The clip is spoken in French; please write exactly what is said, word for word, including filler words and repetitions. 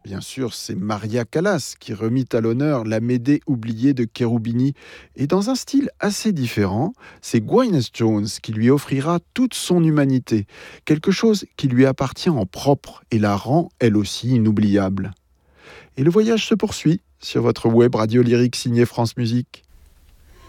Bien sûr, c'est Maria Callas qui remit à l'honneur la Médée oubliée de Cherubini. Et dans un style assez différent, c'est Gwyneth Jones qui lui offrira toute son humanité, quelque chose qui lui appartient en propre et la rend elle aussi inoubliable. Et le voyage se poursuit sur votre web radio lyrique signée France Musique.